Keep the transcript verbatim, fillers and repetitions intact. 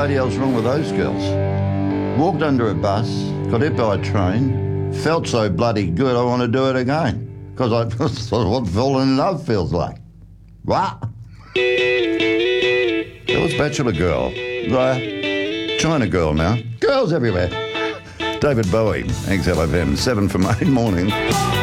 bloody hell's wrong with those girls? Walked under a bus, got hit by a train, felt so bloody good I want to do it again. Because I that's what falling in love feels like. What? That was Bachelor Girl. The China Girl now. Girls everywhere. David Bowie, X L F M, seven from eight morning.